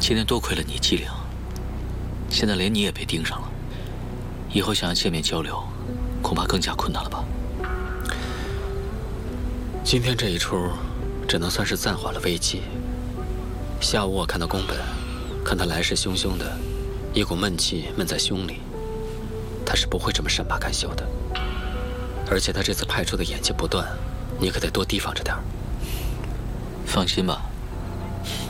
今天多亏了你机灵，现在连你也被盯上了，以后想要见面交流，恐怕更加困难了吧？ 今天这一出，只能算是暂缓了危机。下午我看到宫本，看他来势汹汹的，一股闷气闷在胸里，他是不会这么善罢甘休的。而且他这次派出的眼疾不断，你可得多提防着点儿。 放心吧。